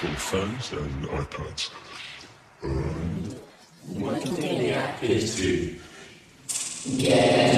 for phones and iPads. What contain the app is to get